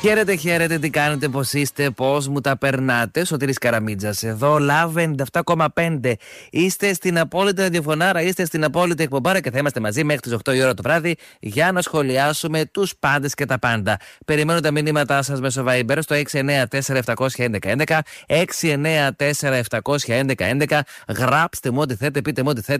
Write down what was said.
Χαίρετε, χαίρετε, τι κάνετε, πώς είστε, πώς μου τα περνάτε. Σωτήρης Καραμίτζας εδώ, Love 97,5. Είστε στην απόλυτη ραδιοφωνάρα, είστε στην απόλυτη εκπομπάρα και θα είμαστε μαζί μέχρι τις 8 η ώρα το βράδυ για να σχολιάσουμε τους πάντες και τα πάντα. Περιμένω τα μηνύματά σας μέσω Viber στο 694-711-11, 694-711-11. Γράψτε μου ό,τι θέτε, πείτε μου ό,τι θέτε.